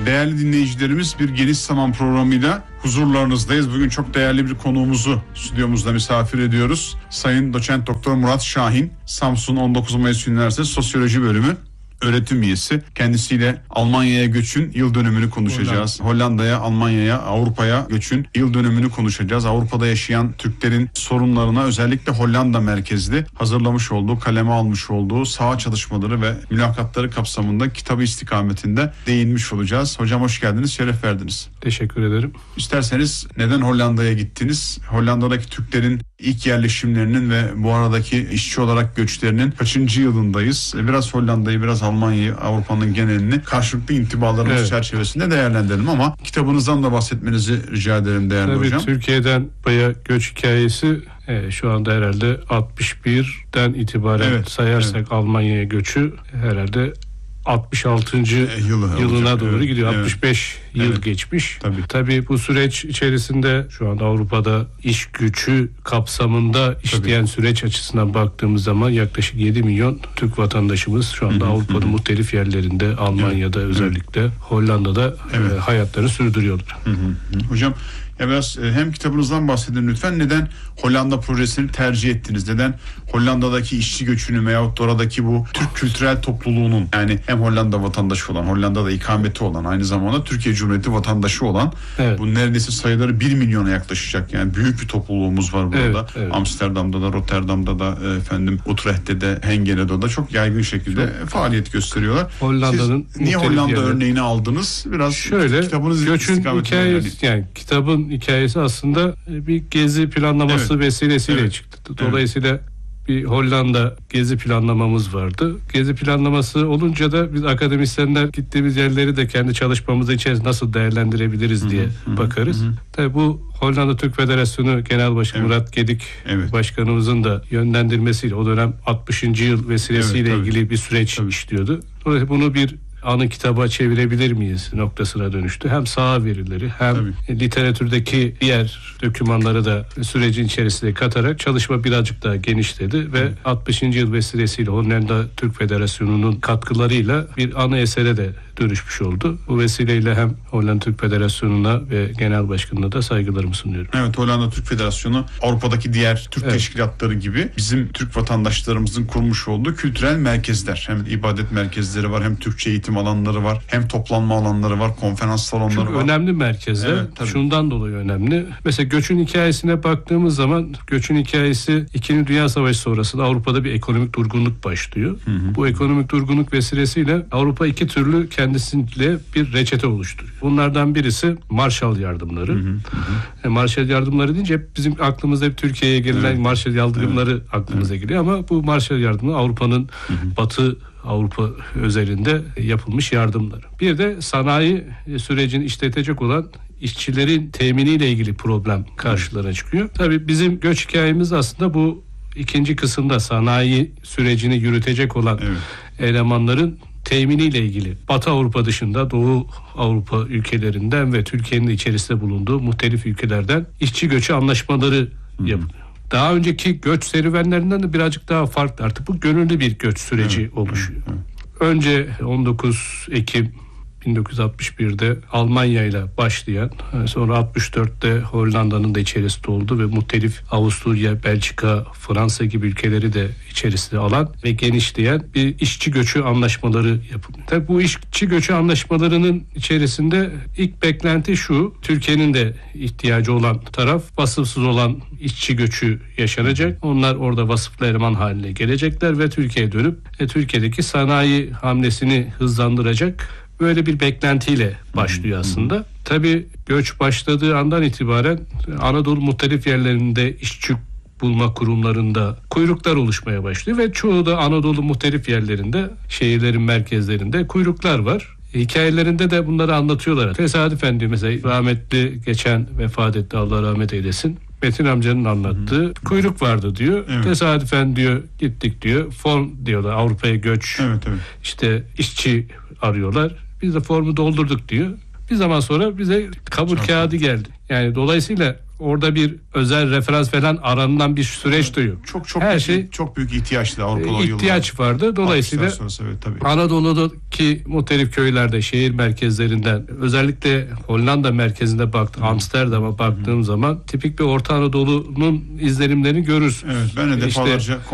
Değerli dinleyicilerimiz, bir Geniş Zaman programıyla huzurlarınızdayız. Bugün çok değerli bir konuğumuzu stüdyomuzda misafir ediyoruz. Sayın Doçent Doktor Murat Şahin, Samsun 19 Mayıs Üniversitesi Sosyoloji Bölümü öğretim üyesi. Kendisiyle Almanya'ya göçün yıl dönümünü konuşacağız. Hollanda'ya, Almanya'ya, Avrupa'ya göçün yıl dönümünü konuşacağız. Avrupa'da yaşayan Türklerin sorunlarına özellikle Hollanda merkezli hazırlamış olduğu, kaleme almış olduğu saha çalışmaları ve mülakatları kapsamında kitabı istikametinde değinmiş olacağız. Hocam hoş geldiniz, şeref verdiniz. Teşekkür ederim. İsterseniz neden Hollanda'ya gittiniz? Hollanda'daki Türklerin ilk yerleşimlerinin ve bu aradaki işçi olarak göçlerinin kaçıncı yılındayız? Biraz Hollanda'yı, biraz Almanya'yı, Avrupa'nın genelini karşılıklı intibalarımız çerçevesinde değerlendirelim ama kitabınızdan da bahsetmenizi rica ederim değerli hocam. Tabii Türkiye'den buraya göç hikayesi şu anda herhalde 61'den itibaren sayarsak Almanya'ya göçü herhalde 66. yılına doğru gidiyor. 65 yıl geçmiş. Tabii bu süreç içerisinde şu anda Avrupa'da iş gücü kapsamında işleyen süreç açısından baktığımız zaman yaklaşık 7 milyon Türk vatandaşımız şu anda Avrupa'nın muhtelif yerlerinde, Almanya'da özellikle, Hollanda'da hayatlarını sürdürüyorlar. Hocam biraz hem kitabınızdan bahsedin lütfen. Neden Hollanda projesini tercih ettiniz? Neden Hollanda'daki işçi göçünü veyahut da oradaki bu Türk kültürel topluluğunun, yani hem Hollanda vatandaşı olan, Hollanda'da ikameti olan, aynı zamanda Türkiye Cumhuriyeti vatandaşı olan, bu neredeyse sayıları 1 milyona yaklaşacak, yani büyük bir topluluğumuz var burada. Amsterdam'da da, Rotterdam'da da, Utrecht'te de, Hengene'de de çok yaygın şekilde faaliyet gösteriyorlar. Hollanda'nın siz niye Hollanda örneğini aldınız? Biraz şöyle, göçün hikayesi, yani kitabın hikayesi aslında bir gezi planlaması vesilesiyle çıktı. Dolayısıyla bir Hollanda gezi planlamamız vardı. Gezi planlaması olunca da biz akademisyenler gittiğimiz yerleri de kendi çalışmamızı içerisinde nasıl değerlendirebiliriz diye bakarız. Tabii bu Hollanda Türk Federasyonu Genel Başkanı Murat Gedik Başkanımızın da yönlendirmesiyle o dönem 60. yıl vesilesiyle ilgili bir süreç işliyordu. Dolayısıyla bunu bir anı kitaba çevirebilir miyiz noktasına dönüştü. Hem saha verileri hem literatürdeki diğer dokümanları da sürecin içerisine katarak çalışma birazcık daha genişledi ve 60. yıl vesilesiyle Hollanda Türk Federasyonu'nun katkılarıyla bir ana esere de dönüşmüş oldu. Bu vesileyle hem Hollanda Türk Federasyonu'na ve Genel Başkanı'na da saygılarımı sunuyorum. Evet, Hollanda Türk Federasyonu Avrupa'daki diğer Türk teşkilatları gibi bizim Türk vatandaşlarımızın kurmuş olduğu kültürel merkezler. Hem ibadet merkezleri var, hem Türkçe eğitim alanları var, hem toplanma alanları var, konferans salonları çok var. Önemli merkezler. Şundan dolayı önemli. Mesela göçün hikayesine baktığımız zaman göçün hikayesi 2. Dünya Savaşı sonrasında Avrupa'da bir ekonomik durgunluk başlıyor. Bu ekonomik durgunluk vesilesiyle Avrupa iki türlü kendisiyle bir reçete oluşturuyor. Bunlardan birisi Marshall yardımları. Marshall yardımları deyince bizim aklımızda hep Türkiye'ye gelen Marshall yardımları aklımıza geliyor ama bu Marshall yardımı Avrupa'nın Batı Avrupa özelinde yapılmış yardımlar. Bir de sanayi sürecini işletecek olan işçilerin teminiyle ilgili problem karşılarına çıkıyor. Tabii bizim göç hikayemiz aslında bu ikinci kısımda sanayi sürecini yürütecek olan elemanların teminiyle ilgili. Batı Avrupa dışında Doğu Avrupa ülkelerinden ve Türkiye'nin de içerisinde bulunduğu muhtelif ülkelerden işçi göçü anlaşmaları yapılıyor. Daha önceki göç serüvenlerinden de birazcık daha farklı. Artık bu gönüllü bir göç süreci oluşuyor. Önce 19 Ekim 1961'de Almanya ile başlayan, sonra 64'te Hollanda'nın da içerisinde oldu ve muhtelif Avusturya, Belçika, Fransa gibi ülkeleri de içerisine alan ve genişleyen bir işçi göçü anlaşmaları yapılıyor. Tabii bu işçi göçü anlaşmalarının içerisinde ilk beklenti şu: Türkiye'nin de ihtiyacı olan taraf vasıfsız olan işçi göçü yaşanacak. Onlar orada vasıflı eleman haline gelecekler ve Türkiye'ye dönüp Türkiye'deki sanayi hamlesini hızlandıracak. Böyle bir beklentiyle başlıyor aslında. Tabii göç başladığı andan itibaren Anadolu muhtelif yerlerinde işçi bulma kurumlarında kuyruklar oluşmaya başlıyor ve çoğu da Anadolu muhtelif yerlerinde, şehirlerin merkezlerinde kuyruklar var. Hikayelerinde de bunları anlatıyorlar. Tesadüfen diyor mesela, rahmetli geçen vefat etti, Allah rahmet eylesin, Metin amcanın anlattığı kuyruk vardı diyor. Tesadüfen diyor gittik diyor. Form diyorlar, Avrupa'ya göç. İşte işçi arıyorlar. Biz de formu doldurduk diyor. Bir zaman sonra bize kabul kağıdı geldi. Yani dolayısıyla orada bir özel referans falan aranılan bir süreç de yok. Her şey çok büyük ihtiyaçtı Avrupa'da o ihtiyaç vardı. Dolayısıyla tabii. Anadolu'daki muhtelif köylerde, şehir merkezlerinden, özellikle Hollanda merkezinde Amsterdam'a baktığım zaman tipik bir Orta Anadolu'nun izlenimlerini görürsünüz. Evet, ben de defalarca